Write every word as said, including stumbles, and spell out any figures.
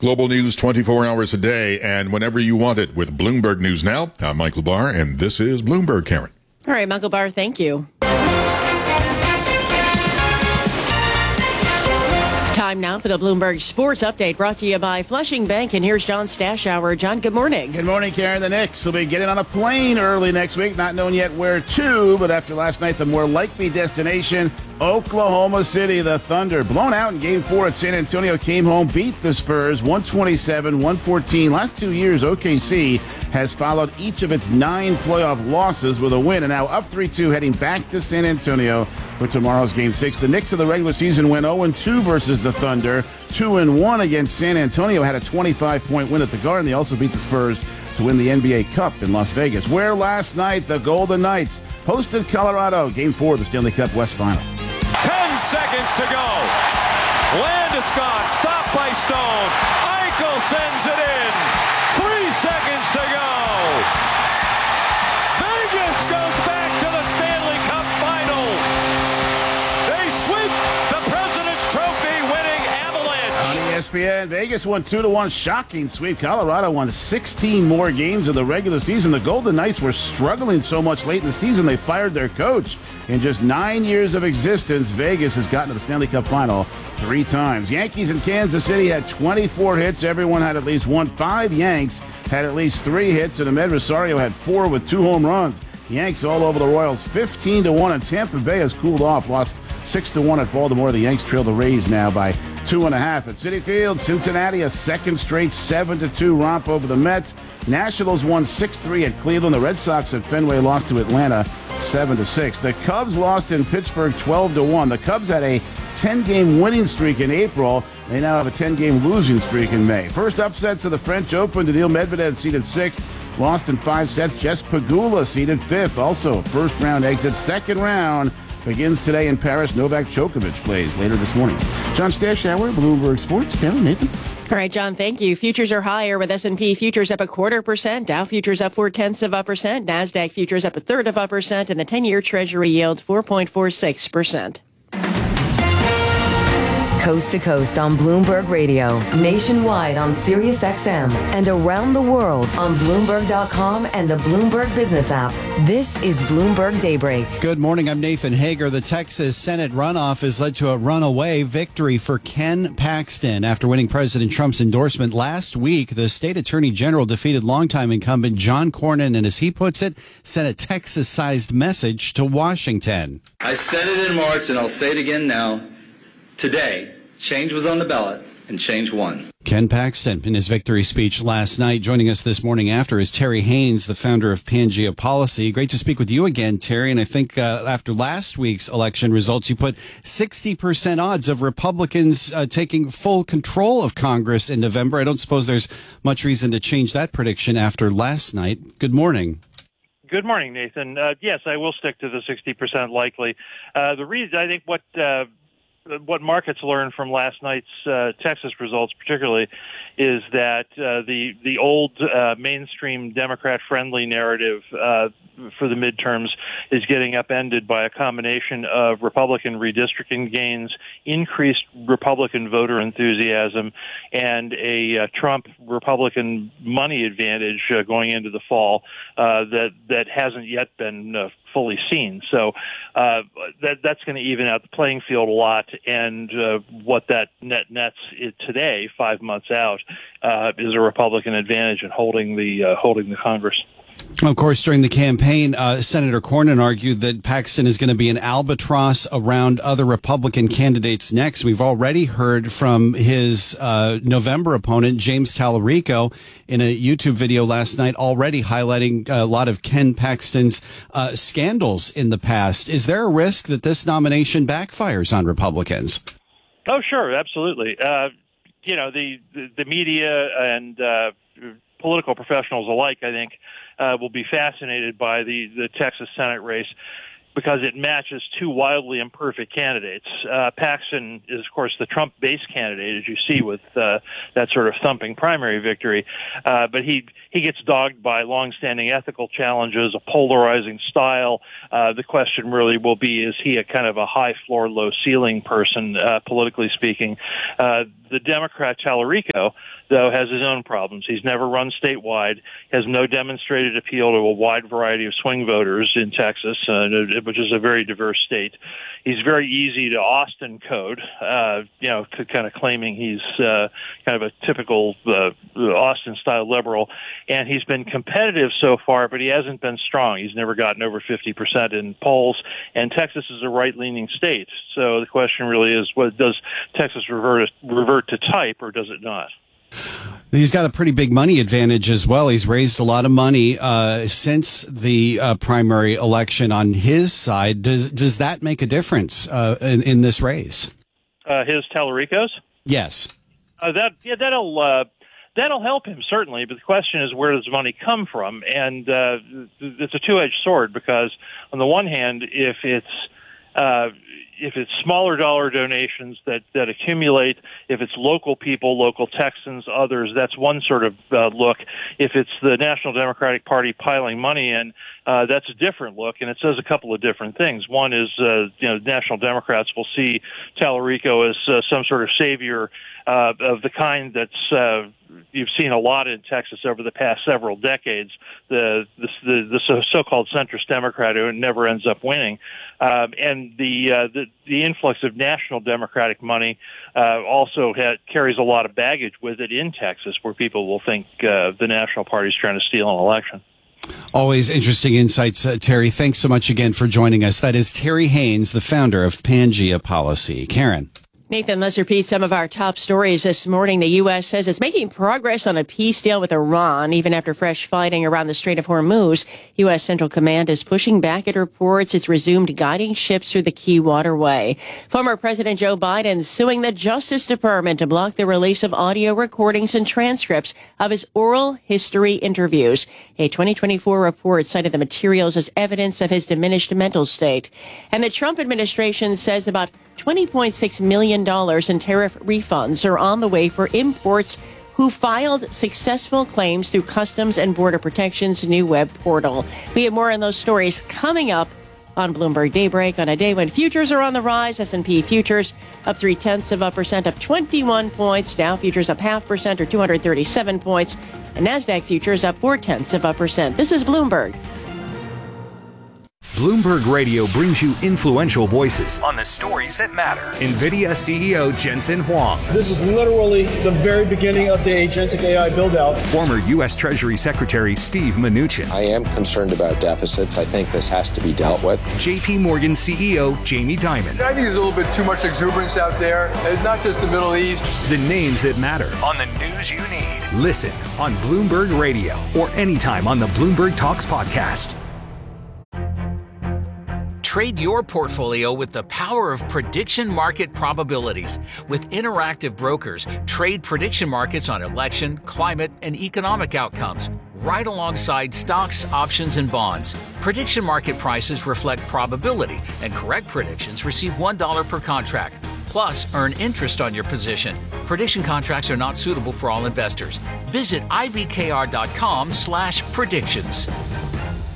Global news twenty-four hours a day and whenever you want it with Bloomberg News Now. I'm Michael Barr, and this is Bloomberg, Karen. All right, Michael Barr, thank you. Time now for the Bloomberg Sports Update, brought to you by Flushing Bank. And here's John Stashower. John, good morning. Good morning, Karen. The Knicks will be getting on a plane early next week, not known yet where to, but after last night, the more likely destination, Oklahoma City. The Thunder, blown out in Game four at San Antonio, came home, beat the Spurs one twenty-seven one fourteen. Last two years, O K C has followed each of its nine playoff losses with a win, and now up three two, heading back to San Antonio for tomorrow's Game six. The Knicks of the regular season went oh and two versus the Thunder, two and one against San Antonio, had a twenty-five point win at the Garden. They also beat the Spurs to win the N B A Cup in Las Vegas, where last night the Golden Knights hosted Colorado, Game four of the Stanley Cup West Final. Ten seconds to go. Landeskog stopped by Stone. Eichel sends it in. Three seconds to go. Vegas goes back to the Stanley Cup Final. They sweep the President's Trophy winning Avalanche. On E S P N, Vegas won two to one. Shocking sweep. Colorado won sixteen more games of the regular season. The Golden Knights were struggling so much late in the season, they fired their coach. In just nine years of existence, Vegas has gotten to the Stanley Cup Final three times. Yankees in Kansas City had twenty-four hits. Everyone had at least one. Five Yanks had at least three hits, and Amed Rosario had four with two home runs. Yanks all over the Royals, fifteen to one, and Tampa Bay has cooled off, lost six to one at Baltimore. The Yanks trail the Rays now by two and a half. At Citi Field, Cincinnati, a second straight seven to two romp over the Mets. Nationals won six three at Cleveland. The Red Sox at Fenway lost to Atlanta seven to six. The Cubs lost in Pittsburgh twelve to one. The Cubs had a ten-game winning streak in April. They now have a ten-game losing streak in May. First upsets of the French Open. Daniil Medvedev seeded sixth, lost in five sets. Jess Pegula seeded fifth. Also, first-round exit. Second round begins today in Paris. Novak Djokovic plays later this morning. John Stashower, Bloomberg Sports. Karen, Nathan. All right, John, thank you. Futures are higher with S and P futures up a quarter percent, Dow futures up four-tenths of a percent, NASDAQ futures up a third of a percent, and the ten-year Treasury yield four point four six percent. Coast to coast on Bloomberg Radio, nationwide on Sirius X M, and around the world on Bloomberg dot com and the Bloomberg Business app. This is Bloomberg Daybreak. Good morning. I'm Nathan Hager. The Texas Senate runoff has led to a runaway victory for Ken Paxton. After winning President Trump's endorsement last week, the state attorney general defeated longtime incumbent John Cornyn and, as he puts it, sent a Texas-sized message to Washington. I said it in March, and I'll say it again now. Today, change was on the ballot, and change won. Ken Paxton, in his victory speech last night. Joining us this morning after is Terry Haynes, the founder of Pangea Policy. Great to speak with you again, Terry. And I think uh, after last week's election results, you put sixty percent odds of Republicans uh, taking full control of Congress in November. I don't suppose there's much reason to change that prediction after last night. Good morning. Good morning, Nathan. Uh, yes, I will stick to the sixty percent likely. Uh, the reason, I think what... Uh, What markets learned from last night's uh, Texas results, particularly, is that uh, the the old uh, mainstream Democrat-friendly narrative uh, for the midterms is getting upended by a combination of Republican redistricting gains, increased Republican voter enthusiasm, and a uh, Trump Republican money advantage uh, going into the fall uh, that that hasn't yet been uh, fully seen. So uh, that that's going to even out the playing field a lot. And uh, what that net nets is today, five months out, uh, is a Republican advantage in holding the uh, holding the Congress. Of course, during the campaign, uh, Senator Cornyn argued that Paxton is going to be an albatross around other Republican candidates next. We've already heard from his uh, November opponent, James Tallarico, in a YouTube video last night, already highlighting a lot of Ken Paxton's uh, scandals in the past. Is there a risk that this nomination backfires on Republicans? Oh, sure, absolutely. Uh, you know, the, the, the media and uh, political professionals alike, I think, Uh, will be fascinated by the, the Texas Senate race. because it matches two wildly imperfect candidates. Uh, Paxton is, of course, the Trump-based candidate, as you see with uh, that sort of thumping primary victory. Uh, but he he gets dogged by longstanding ethical challenges, a polarizing style. Uh, the question really will be, is he a kind of a high floor, low ceiling person, uh, politically speaking? Uh, the Democrat Tallarico, though, has his own problems. He's never run statewide, has no demonstrated appeal to a wide variety of swing voters in Texas, uh, which is a very diverse state. He's very easy to Austin code, uh, you know, to kind of claiming he's uh, kind of a typical uh, Austin-style liberal. And he's been competitive so far, but he hasn't been strong. He's never gotten over fifty percent in polls, and Texas is a right-leaning state. So the question really is, what, does Texas revert, revert to type, or does it not? He's got a pretty big money advantage as well. He's raised a lot of money uh, since the uh, primary election on his side. Does does that make a difference uh, in, in this race? Uh, his Tallarico's? Yes. Uh, that yeah, that'll uh, that'll help him certainly. But the question is, where does money come from? And uh, it's a two-edged sword, because on the one hand, if it's uh, if it's smaller dollar donations that, that accumulate, if it's local people, local Texans, others, that's one sort of uh, look. If it's the National Democratic Party piling money in, uh, that's a different look, and it says a couple of different things. One is, uh, you know, National Democrats will see Tallarico as uh, some sort of savior uh, of the kind that's uh, you've seen a lot in Texas over the past several decades, the the, the, the so-called centrist Democrat who never ends up winning. Um, and the, uh, the the influx of national Democratic money uh, also ha- carries a lot of baggage with it in Texas, where people will think uh, the National Party is trying to steal an election. Always interesting insights, uh, Terry. Thanks so much again for joining us. That is Terry Haynes, the founder of Pangea Policy. Karen. Nathan, let's repeat some of our top stories this morning. The U S says it's making progress on a peace deal with Iran, even after fresh fighting around the Strait of Hormuz. U S Central Command is pushing back at reports it's resumed guiding ships through the key waterway. Former President Joe Biden suing the Justice Department to block the release of audio recordings and transcripts of his oral history interviews. A twenty twenty-four report cited the materials as evidence of his diminished mental state. And the Trump administration says about twenty point six million dollars in tariff refunds are on the way for imports who filed successful claims through Customs and Border Protection's new web portal. We have more on those stories coming up on Bloomberg Daybreak on a day when futures are on the rise. S and P futures up three-tenths of a percent, up twenty-one points. Dow futures up half percent or two hundred thirty-seven points. And NASDAQ futures up four-tenths of a percent. This is Bloomberg. Bloomberg Radio brings you influential voices on the stories that matter. NVIDIA C E O Jensen Huang. This is literally the very beginning of the agentic A I build-out. Former U S Treasury Secretary Steve Mnuchin. I am concerned about deficits. I think this has to be dealt with. J P Morgan C E O Jamie Dimon. I think there's a little bit too much exuberance out there, and not just the Middle East. The names that matter on the news you need. Listen on Bloomberg Radio or anytime on the Bloomberg Talks podcast. Trade your portfolio with the power of prediction market probabilities. With Interactive Brokers, trade prediction markets on election, climate, and economic outcomes, right alongside stocks, options, and bonds. Prediction market prices reflect probability, and correct predictions receive one dollar per contract. Plus, earn interest on your position. Prediction contracts are not suitable for all investors. Visit ibkr.com slash predictions.